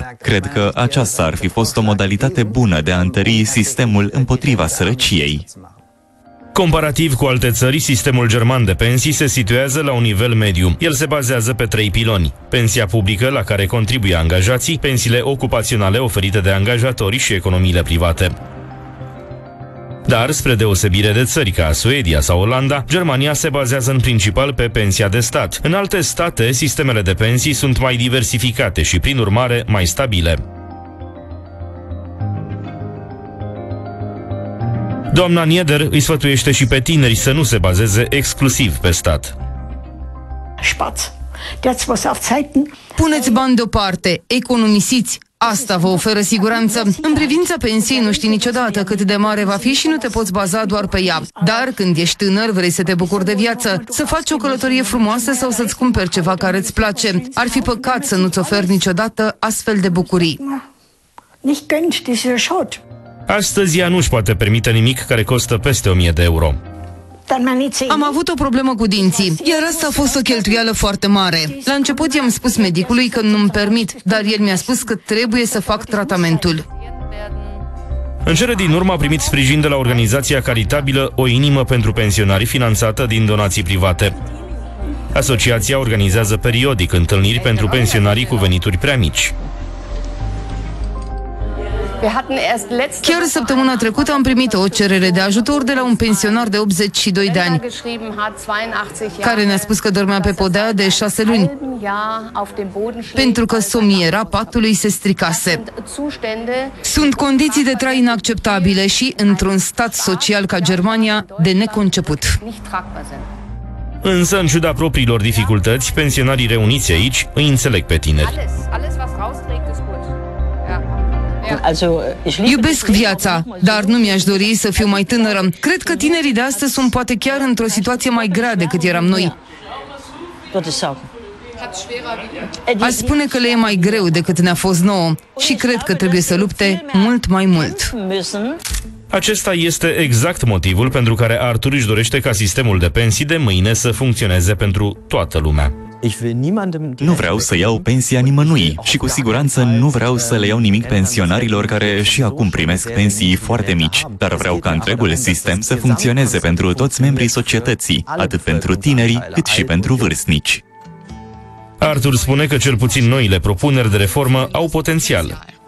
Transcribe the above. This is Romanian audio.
Cred că aceasta ar fi fost o modalitate bună de a întări sistemul împotriva sărăciei. Comparativ cu alte țări, sistemul german de pensii se situează la un nivel mediu. El se bazează pe 3 piloni: pensia publică, la care contribuie angajații, pensiile ocupaționale oferite de angajatori și economiile private. Dar, spre deosebire de țări ca Suedia sau Olanda, Germania se bazează în principal pe pensia de stat. În alte state, sistemele de pensii sunt mai diversificate și, prin urmare, mai stabile. Doamna Nieder îi sfătuiește și pe tineri să nu se bazeze exclusiv pe stat. Puneți bani deoparte, economisiți. Asta vă oferă siguranță. În privința pensiei nu știi niciodată cât de mare va fi și nu te poți baza doar pe ea. Dar când ești tânăr, vrei să te bucuri de viață, să faci o călătorie frumoasă sau să-ți cumperi ceva care îți place. Ar fi păcat să nu-ți oferi niciodată astfel de bucurii. Astăzi ea nu-și poate permite nimic care costă peste 1000 de euro. Am avut o problemă cu dinții, iar asta a fost o cheltuială foarte mare. La început i-am spus medicului că nu-mi permit, dar el mi-a spus că trebuie să fac tratamentul. În cele din urmă a primit sprijin de la organizația caritabilă O Inimă pentru Pensionari, finanțată din donații private. Asociația organizează periodic întâlniri pentru pensionarii cu venituri prea mici. Chiar săptămâna trecută am primit o cerere de ajutor de la un pensionar de 82 de ani, care ne-a spus că dormea pe podea de 6 luni, pentru că somiera patului se stricase. Sunt condiții de trai inacceptabile și, într-un stat social ca Germania, de neconceput. Însă, în ciuda propriilor dificultăți, pensionarii reuniți aici îi înțeleg pe tineri. Iubesc viața, dar nu mi-aș dori să fiu mai tânără. Cred că tinerii de astăzi sunt poate chiar într-o situație mai grea decât eram noi. Aș spune că le e mai greu decât ne-a fost nouă și cred că trebuie să lupte mult mai mult. Acesta este exact motivul pentru care Arthur își dorește ca sistemul de pensii de mâine să funcționeze pentru toată lumea. Nu vreau să iau pensia nimănui și cu siguranță nu vreau să le iau nimic pensionarilor care și acum primesc pensii foarte mici, dar vreau ca întregul sistem să funcționeze pentru toți membrii societății, atât pentru tineri cât și pentru vârstnici. Arthur spune că cel puțin noile propuneri de reformă au potențial.